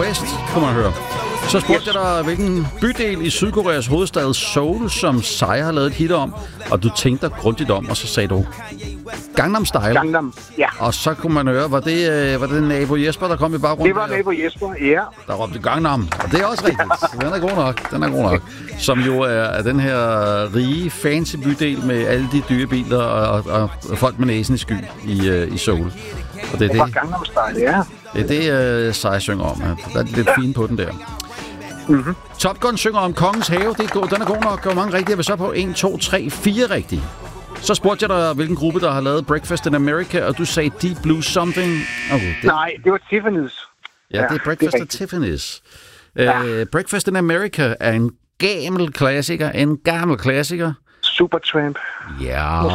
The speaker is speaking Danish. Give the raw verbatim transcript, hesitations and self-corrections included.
West, kunne man høre. Så spurgte yes. jeg dig, hvilken bydel i Sydkoreas hovedstad Seoul, som Psy har lavet et hit om, og du tænkte dig grundigt om, og så sagde du Gangnam Style. Gangnam, ja. Og så kunne man høre, var det, øh, var det nabo Jesper, der kom i baggrunden? Det var nabo Jesper, ja. Der råbte Gangnam, og det er også rigtigt. Den er god nok, den er god nok. Som jo er, er den her rige, fancy bydel med alle de dyre biler og, og, og folk med næsen i sky i, øh, i Seoul. Og det er det var det, Gangnam Style, ja. det, er det øh, Psy synger om. Der er lidt ja. fint på den der. Mm-hmm. Top Gun synger om Kongens Have. Det er god. Den er god nok. Hvor mange rigtige er vi så på? en, to, tre, fire rigtige. Så spurgte jeg dig, hvilken gruppe, der har lavet Breakfast in America, og du sagde Deep Blue Something. Okay, det... Nej, det var Tiffany's. Ja, ja det er Breakfast at Tiffany's. Ja. Uh, Breakfast in America er en gammel klassiker. En gammel klassiker. Supertramp. Ja.